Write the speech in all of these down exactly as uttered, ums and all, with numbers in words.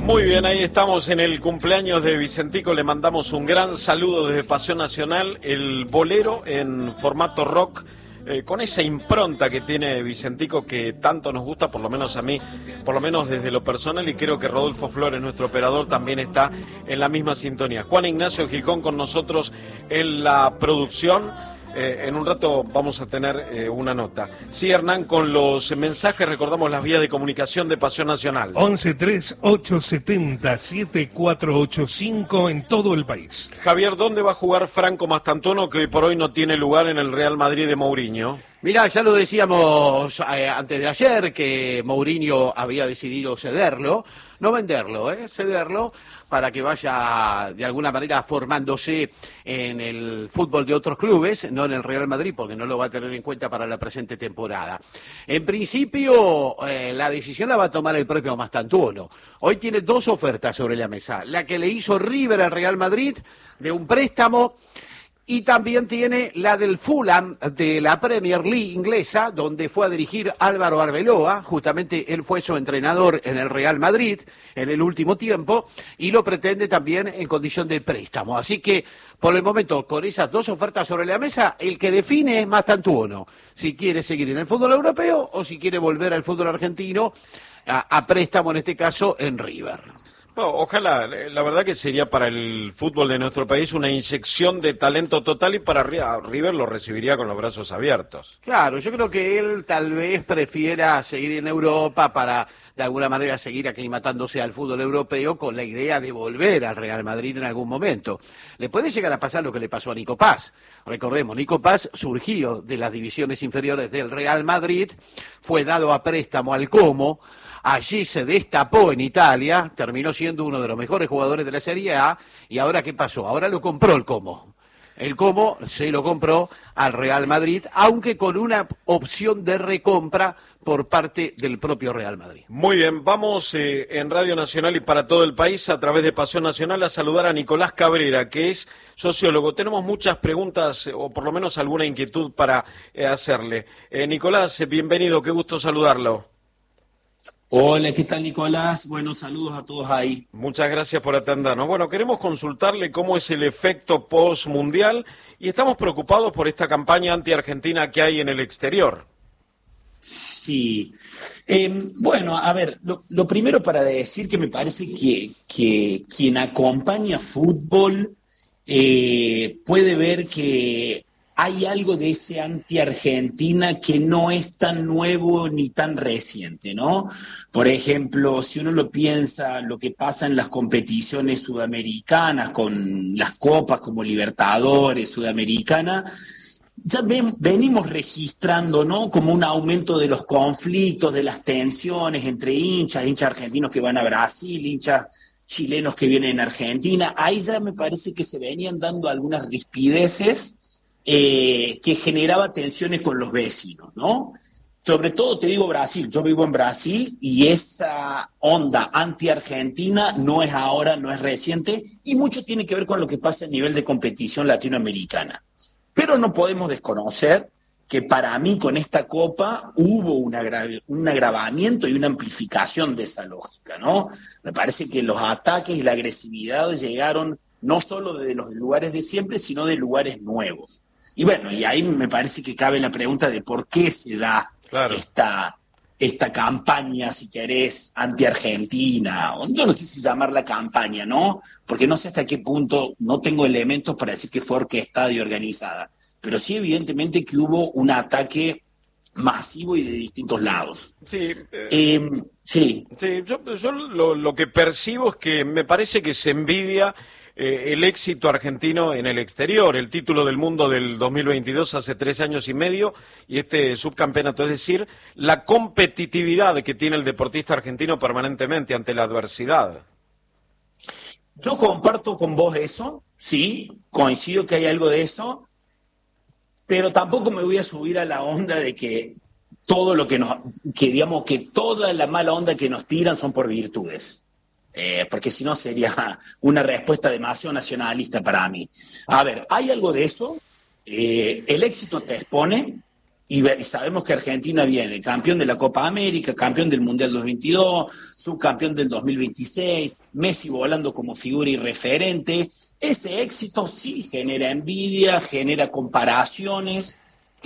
Muy bien, ahí estamos en el cumpleaños de Vicentico, le mandamos un gran saludo desde Pasión Nacional, el bolero en formato rock, eh, con esa impronta que tiene Vicentico que tanto nos gusta, por lo menos a mí, por lo menos desde lo personal, y creo que Rodolfo Flores, nuestro operador, también está en la misma sintonía. Juan Ignacio Gijón con nosotros en la producción. Eh, en un rato vamos a tener eh, una nota. Sí, Hernán, con los mensajes recordamos las vías de comunicación de Pasión Nacional. once tres ocho setenta siete cuatro ocho cinco en todo el país. Javier, ¿dónde va a jugar Franco Mastantuono, que hoy por hoy no tiene lugar en el Real Madrid de Mourinho? Mirá, ya lo decíamos eh, antes de ayer, que Mourinho había decidido cederlo, no venderlo, eh, cederlo, para que vaya de alguna manera formándose en el fútbol de otros clubes, no en el Real Madrid, porque no lo va a tener en cuenta para la presente temporada. En principio, eh, la decisión la va a tomar el propio Mastantuono. Hoy tiene dos ofertas sobre la mesa, la que le hizo River al Real Madrid de un préstamo, y también tiene la del Fulham de la Premier League inglesa, donde fue a dirigir Álvaro Arbeloa. Justamente él fue su entrenador en el Real Madrid en el último tiempo y lo pretende también en condición de préstamo. Así que, por el momento, con esas dos ofertas sobre la mesa, el que define es Mastantuono, si quiere seguir en el fútbol europeo o si quiere volver al fútbol argentino a, a préstamo, en este caso, en River. No, ojalá, la verdad que sería para el fútbol de nuestro país una inyección de talento total, y para River lo recibiría con los brazos abiertos. Claro, yo creo que él tal vez prefiera seguir en Europa para de alguna manera seguir aclimatándose al fútbol europeo con la idea de volver al Real Madrid en algún momento. Le puede llegar a pasar lo que le pasó a Nico Paz. Recordemos, Nico Paz surgió de las divisiones inferiores del Real Madrid, fue dado a préstamo al Como. Allí se destapó en Italia, terminó siendo uno de los mejores jugadores de la Serie A, y ahora ¿qué pasó? Ahora lo compró el Como. El Como se lo compró al Real Madrid, aunque con una opción de recompra por parte del propio Real Madrid. Muy bien, vamos eh, en Radio Nacional y para todo el país, a través de Pasión Nacional, a saludar a Nicolás Cabrera, que es sociólogo. Tenemos muchas preguntas, o por lo menos alguna inquietud para eh, hacerle. Eh, Nicolás, bienvenido, qué gusto saludarlo. Hola, ¿qué tal, Nicolás? Buenos saludos a todos ahí. Muchas gracias por atendernos. Bueno, queremos consultarle cómo es el efecto post-mundial y estamos preocupados por esta campaña anti-argentina que hay en el exterior. Sí. Eh, bueno, a ver, lo, lo primero para decir que me parece que, que quien acompaña fútbol eh, puede ver que hay algo de ese anti-Argentina que no es tan nuevo ni tan reciente, ¿no? Por ejemplo, si uno lo piensa, lo que pasa en las competiciones sudamericanas, con las copas como Libertadores, Sudamericana, ya ven, venimos registrando, ¿no?, como un aumento de los conflictos, de las tensiones entre hinchas, hinchas argentinos que van a Brasil, hinchas chilenos que vienen a Argentina. Ahí ya me parece que se venían dando algunas rispideces Eh, que generaba tensiones con los vecinos, ¿no? Sobre todo te digo Brasil, yo vivo en Brasil y esa onda anti-argentina no es ahora, no es reciente, y mucho tiene que ver con lo que pasa a nivel de competición latinoamericana. Pero no podemos desconocer que para mí con esta Copa hubo un, agra un agravamiento y una amplificación de esa lógica, ¿no? Me parece que los ataques y la agresividad llegaron no solo de los lugares de siempre, sino de lugares nuevos. Y bueno, y ahí me parece que cabe la pregunta de por qué se da claro. esta, esta campaña, si querés, anti-argentina. Yo no sé si llamarla campaña, ¿no? Porque no sé hasta qué punto, no tengo elementos para decir que fue orquestada y organizada. Pero sí, evidentemente, que hubo un ataque masivo y de distintos lados. Sí, eh, eh, sí. sí yo, yo lo, lo que percibo es que me parece que se envidia Eh, el éxito argentino en el exterior, el título del mundo del dos mil veintidós hace tres años y medio y este subcampeonato, es decir, la competitividad que tiene el deportista argentino permanentemente ante la adversidad. Yo comparto con vos eso, sí, coincido que hay algo de eso, pero tampoco me voy a subir a la onda de que todo lo que nos, que digamos que toda la mala onda que nos tiran son por virtudes. Eh, porque si no sería una respuesta demasiado nacionalista para mí. A ver, hay algo de eso, eh, el éxito te expone, y, y sabemos que Argentina viene campeón de la Copa América, campeón del Mundial dos mil veintidós, subcampeón del dos mil veintiséis, Messi volando como figura y referente. Ese éxito sí genera envidia, genera comparaciones,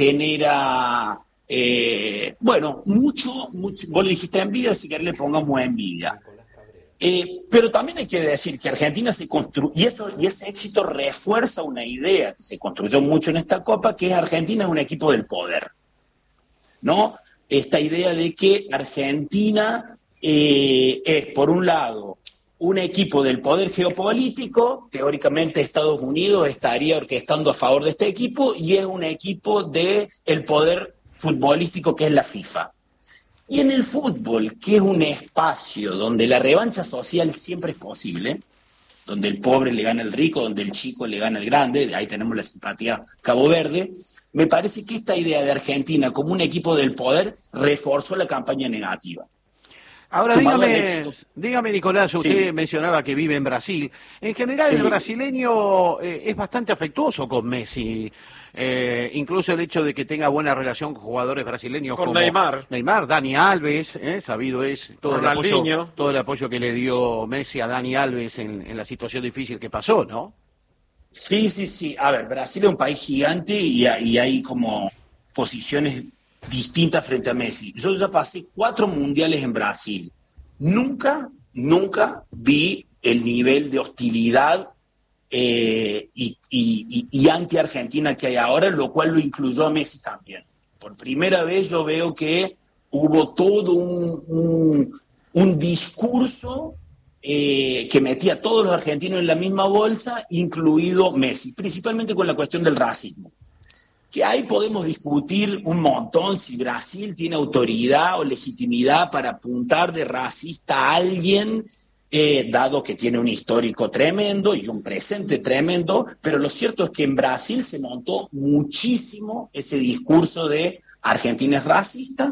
genera, eh, bueno, mucho, mucho, vos le dijiste envidia, si querés le pongamos envidia. Eh, pero también hay que decir que Argentina se construyó, y, eso, y ese éxito refuerza una idea que se construyó mucho en esta Copa, que es Argentina es un equipo del poder, ¿no? Esta idea de que Argentina eh, es, por un lado, un equipo del poder geopolítico, teóricamente Estados Unidos estaría orquestando a favor de este equipo, y es un equipo del poder futbolístico que es la FIFA. Y en el fútbol, que es un espacio donde la revancha social siempre es posible, donde el pobre le gana al rico, donde el chico le gana al grande, de ahí tenemos la simpatía Cabo Verde, me parece que esta idea de Argentina como un equipo del poder reforzó la campaña negativa. Ahora dígame, dígame Nicolás, usted sí. mencionaba que vive en Brasil. En general sí. el brasileño eh, es bastante afectuoso con Messi. Eh, incluso el hecho de que tenga buena relación con jugadores brasileños con como Neymar, Neymar, Dani Alves, eh, sabido es todo el, apoyo, todo el apoyo que le dio Messi a Dani Alves en, en la situación difícil que pasó, ¿no? Sí, sí, sí. A ver, Brasil es un país gigante y, y hay como posiciones distintas frente a Messi. Yo ya pasé cuatro mundiales en Brasil. Nunca, nunca vi el nivel de hostilidad Eh, y, y, y anti-Argentina que hay ahora, lo cual lo incluyó a Messi también. Por primera vez yo veo que hubo todo un, un, un discurso eh, que metía a todos los argentinos en la misma bolsa, incluido Messi, principalmente con la cuestión del racismo. Que ahí podemos discutir un montón si Brasil tiene autoridad o legitimidad para apuntar de racista a alguien, Eh, dado que tiene un histórico tremendo y un presente tremendo, pero lo cierto es que en Brasil se montó muchísimo ese discurso de Argentina es racista,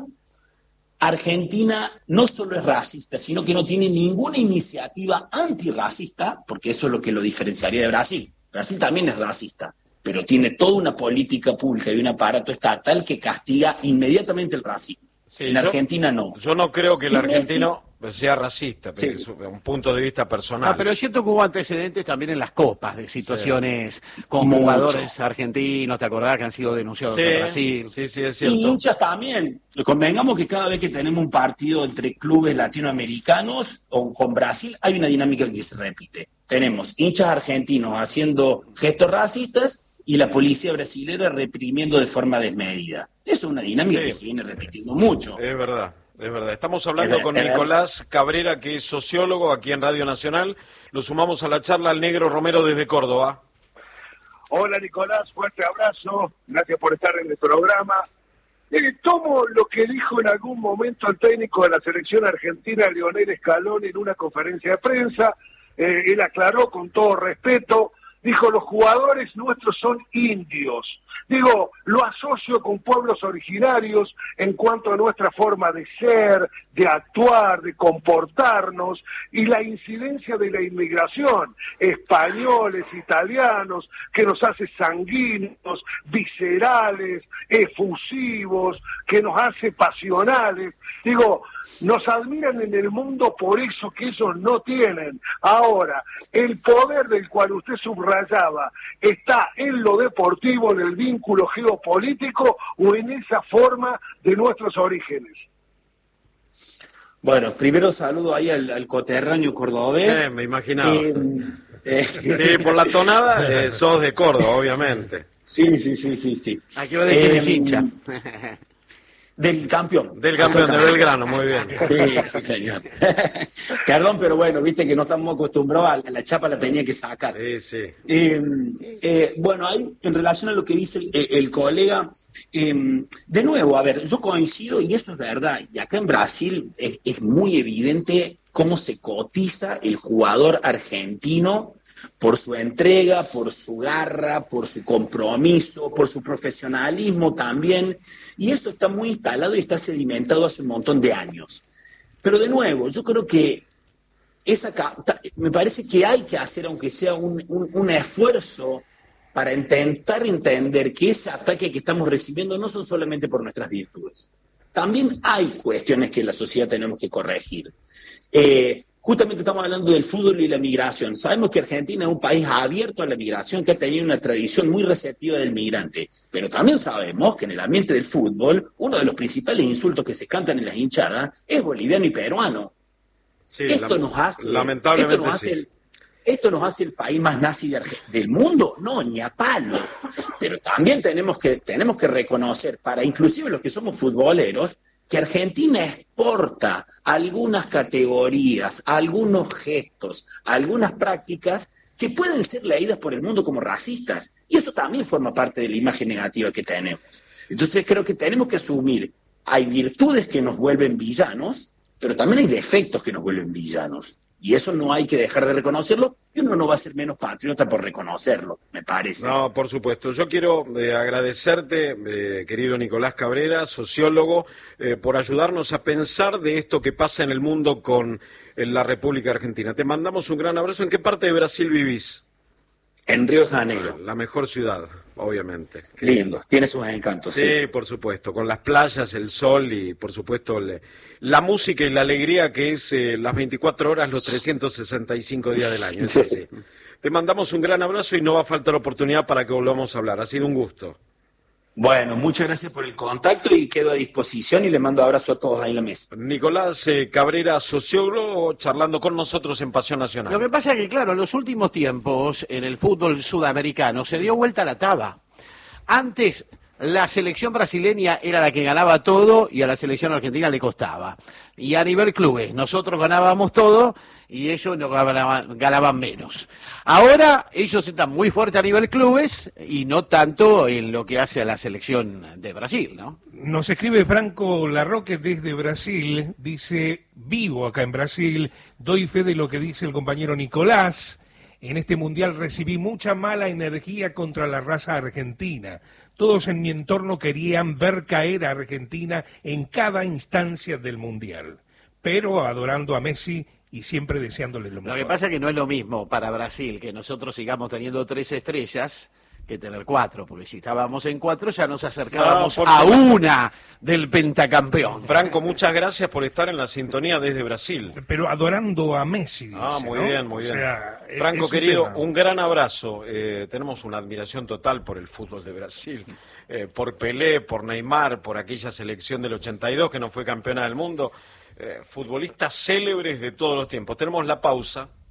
Argentina no solo es racista, sino que no tiene ninguna iniciativa antirracista, porque eso es lo que lo diferenciaría de Brasil. Brasil también es racista, pero tiene toda una política pública y un aparato estatal que castiga inmediatamente el racismo. Sí, en yo, Argentina no. Yo no creo que el argentino sea racista, pero sí. es un punto de vista personal. Ah, pero es cierto que hubo antecedentes también en las copas de situaciones sí. con Mucho. jugadores argentinos, ¿te acordás que han sido denunciados sí, en Brasil? Sí, sí, es cierto. Y hinchas también. Convengamos que cada vez que tenemos un partido entre clubes latinoamericanos o con Brasil, hay una dinámica que se repite. Tenemos hinchas argentinos haciendo gestos racistas y la policía brasilera reprimiendo de forma desmedida. Eso es una dinámica sí. que se viene repitiendo mucho. Es verdad. Es verdad, estamos hablando con Nicolás Cabrera, que es sociólogo aquí en Radio Nacional. Lo sumamos a la charla al Negro Romero desde Córdoba. Hola Nicolás, fuerte abrazo, gracias por estar en el programa. Eh, tomo lo que dijo en algún momento el técnico de la selección argentina, Lionel Scaloni, en una conferencia de prensa. Eh, él aclaró con todo respeto, dijo, los jugadores nuestros son indios. Digo, lo asocio con pueblos originarios en cuanto a nuestra forma de ser, de actuar, de comportarnos, y la incidencia de la inmigración, españoles, italianos, que nos hace sanguíneos, viscerales, efusivos, que nos hace pasionales. Digo, nos admiran en el mundo por eso que ellos no tienen. Ahora, el poder del cual usted subrayaba está en lo deportivo, en el vínculo geopolítico o en esa forma de nuestros orígenes. Bueno, primero saludo ahí al, al coterráneo cordobés. Eh, me imaginaba. Eh, eh. Sí, por la tonada eh, sos de Córdoba, obviamente. Sí, sí, sí, sí, sí. Aquí va a decir eh, hincha. Del campeón. Del campeón de Belgrano, muy bien. Sí, sí, señor. Perdón, pero bueno, viste que no estamos acostumbrados a la chapa, la tenía que sacar. Sí, sí. Eh, eh, bueno, ahí, en relación a lo que dice el, el colega, eh, de nuevo, a ver, yo coincido, y eso es verdad, y acá en Brasil es, es muy evidente cómo se cotiza el jugador argentino por su entrega, por su garra, por su compromiso, por su profesionalismo también, y eso está muy instalado y está sedimentado hace un montón de años. Pero de nuevo, yo creo que esa me parece que hay que hacer, aunque sea un, un, un esfuerzo para intentar entender que ese ataque que estamos recibiendo no son solamente por nuestras virtudes. También hay cuestiones que en la sociedad tenemos que corregir. Eh, justamente estamos hablando del fútbol y la migración. Sabemos que Argentina es un país abierto a la migración, que ha tenido una tradición muy receptiva del migrante. Pero también sabemos que en el ambiente del fútbol, uno de los principales insultos que se cantan en las hinchadas es boliviano y peruano. Sí, esto, la, nos hace, lamentablemente esto, nos hace sí. el, esto nos hace el país más nazi de Arge- del mundo, no, ni a palo. Pero también tenemos que, tenemos que reconocer, para inclusive los que somos futboleros, que Argentina exporta algunas categorías, algunos gestos, algunas prácticas que pueden ser leídas por el mundo como racistas. Y eso también forma parte de la imagen negativa que tenemos. Entonces creo que tenemos que asumir, hay virtudes que nos vuelven villanos, pero también hay defectos que nos vuelven villanos. Y eso no hay que dejar de reconocerlo, y uno no va a ser menos patriota por reconocerlo, me parece. No, por supuesto. Yo quiero eh, agradecerte, eh, querido Nicolás Cabrera, sociólogo, eh, por ayudarnos a pensar de esto que pasa en el mundo con eh, la República Argentina. Te mandamos un gran abrazo. ¿En qué parte de Brasil vivís? En Río de Janeiro. La mejor ciudad, obviamente. Lindo, tiene sus encantos. Sí, sí, por supuesto, con las playas, el sol y, por supuesto, le, la música y la alegría que es eh, las veinticuatro horas, los trescientos sesenta y cinco días del año. Es así. Te mandamos un gran abrazo y no va a faltar oportunidad para que volvamos a hablar. Ha sido un gusto. Bueno, muchas gracias por el contacto y quedo a disposición y le mando abrazo a todos ahí en la mesa. Nicolás eh, Cabrera, sociólogo, charlando con nosotros en Pasión Nacional. Lo que pasa es que, claro, en los últimos tiempos, en el fútbol sudamericano, se dio vuelta la taba. Antes, la selección brasileña era la que ganaba todo y a la selección argentina le costaba. Y a nivel clubes, nosotros ganábamos todo y ellos no ganaban, ganaban menos. Ahora ellos están muy fuertes a nivel clubes y no tanto en lo que hace a la selección de Brasil, ¿no? Nos escribe Franco Larroque desde Brasil, dice, vivo acá en Brasil, doy fe de lo que dice el compañero Nicolás. En este mundial recibí mucha mala energía contra la raza argentina. Todos en mi entorno querían ver caer a Argentina en cada instancia del mundial, pero adorando a Messi y siempre deseándole lo mejor. Lo que pasa es que no es lo mismo para Brasil que nosotros sigamos teniendo tres estrellas que tener cuatro, porque si estábamos en cuatro ya nos acercábamos no, a supuesto. una del pentacampeón. Franco, muchas gracias por estar en la sintonía desde Brasil. Pero adorando a Messi, dice, Ah, muy ¿no? bien, muy O bien. sea, es- Franco, es un querido, tema. un gran abrazo. Eh, tenemos una admiración total por el fútbol de Brasil, eh, por Pelé, por Neymar, por aquella selección del ochenta y dos que no fue campeona del mundo. Eh, futbolistas célebres de todos los tiempos. Tenemos la pausa.